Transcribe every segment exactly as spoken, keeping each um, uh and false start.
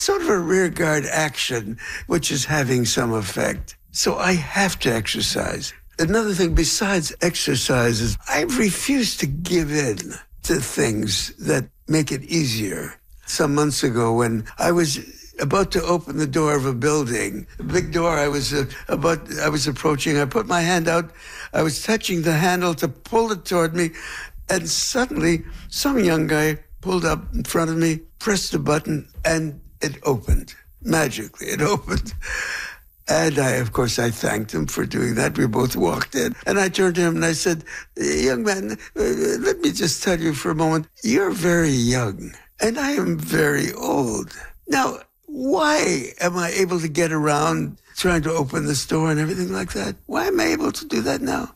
sort of a rearguard action, which is having some effect. So I have to exercise. Another thing besides exercise is I refuse to give in to things that make it easier. Some months ago when I was about to open the door of a building, a big door I was uh, about, I was approaching, I put my hand out, I was touching the handle to pull it toward me, and suddenly some young guy pulled up in front of me, pressed a button, and it opened. Magically, it opened. And I, of course, I thanked him for doing that. We both walked in. And I turned to him and I said, young man, let me just tell you for a moment, you're very young and I am very old. Now, why am I able to get around trying to open this door and everything like that? Why am I able to do that now?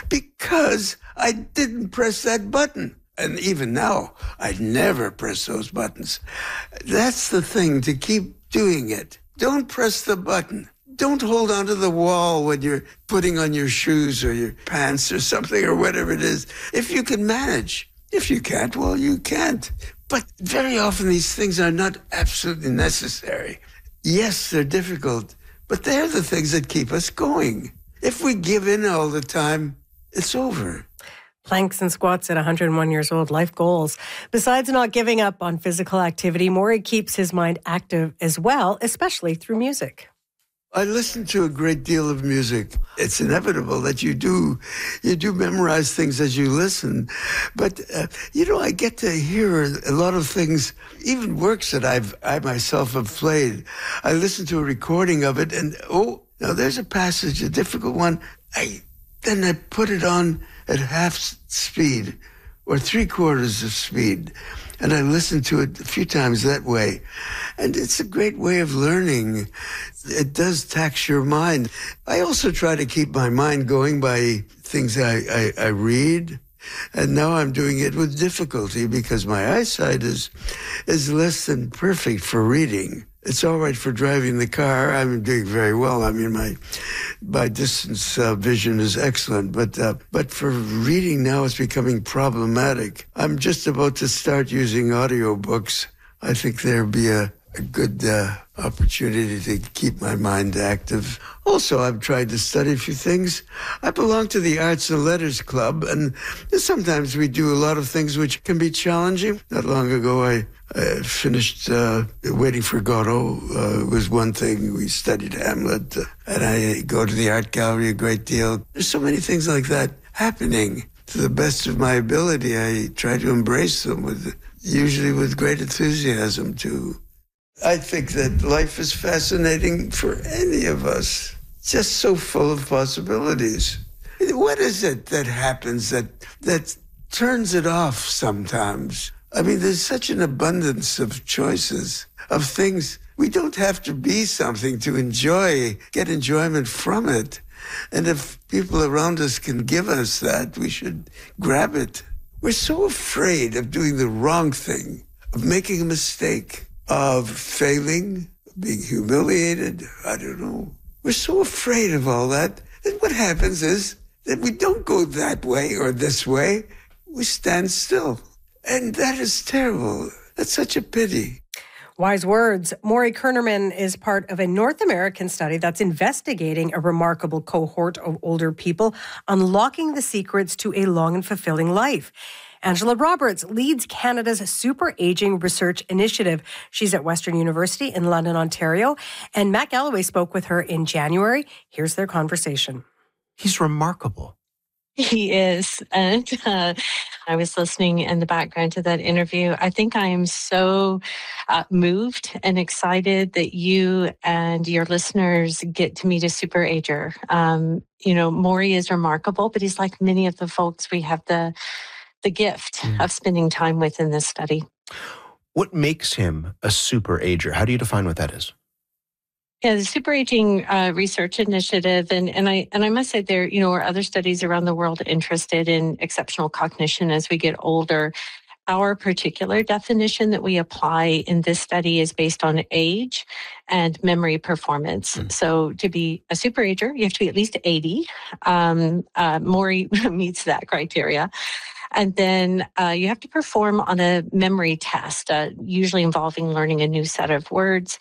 Because I didn't press that button. And even now, I never press those buttons. That's the thing, to keep doing it. Don't press the button. Don't hold onto the wall when you're putting on your shoes or your pants or something or whatever it is. If you can manage. If you can't, well, you can't. But very often these things are not absolutely necessary. Yes, they're difficult, but they're the things that keep us going. If we give in all the time, it's over. Planks and squats at one hundred one years old, life goals. Besides not giving up on physical activity, Maury keeps his mind active as well, especially through music. I listen to a great deal of music. It's inevitable that you do, you do memorize things as you listen. But, uh, you know, I get to hear a lot of things, even works that I've, I myself have played. I listen to a recording of it and, oh, now there's a passage, a difficult one. I, then I put it on at half speed or three quarters of speed. And I listened to it a few times that way. And it's a great way of learning. It does tax your mind. I also try to keep my mind going by things I, I, I read. And now I'm doing it with difficulty because my eyesight is, is less than perfect for reading. It's all right for driving the car. I'm doing very well. I mean, my my distance uh, vision is excellent, but uh, but for reading now, it's becoming problematic. I'm just about to start using audiobooks. I think there'll be a, a good uh, opportunity to keep my mind active. Also, I've tried to study a few things. I belong to the Arts and Letters Club, and sometimes we do a lot of things which can be challenging. Not long ago, I I finished uh, Waiting for Godot uh, was one thing. We studied Hamlet, uh, and I go to the art gallery a great deal. There's so many things like that happening. To the best of my ability, I try to embrace them, with usually with great enthusiasm, too. I think that life is fascinating for any of us, just so full of possibilities. What is it that happens that that turns it off sometimes? I mean, there's such an abundance of choices, of things. We don't have to be something to enjoy, get enjoyment from it. And if people around us can give us that, we should grab it. We're so afraid of doing the wrong thing, of making a mistake, of failing, being humiliated. I don't know. We're so afraid of all that. And what happens is that we don't go that way or this way. We stand still. And that is terrible. That's such a pity. Wise words. Maury Kernerman is part of a North American study that's investigating a remarkable cohort of older people, unlocking the secrets to a long and fulfilling life. Angela Roberts leads Canada's Super Aging Research Initiative. She's at Western University in London, Ontario. And Matt Galloway spoke with her in January. Here's their conversation. He's remarkable. He is. And uh, I was listening in the background to that interview. I think I am so uh, moved and excited that you and your listeners get to meet a super ager. Um, you know, Maury is remarkable, but he's like many of the folks we have the the gift mm. of spending time with in this study. What makes him a super ager? How do you define what that is? Yeah, the Super Aging uh, Research Initiative, and, and I and I must say there, you know, are other studies around the world interested in exceptional cognition as we get older. Our particular definition that we apply in this study is based on age and memory performance. Mm. So to be a super ager, you have to be at least eighty. Um, uh, Maury meets that criteria. And then uh, you have to perform on a memory test, uh, usually involving learning a new set of words.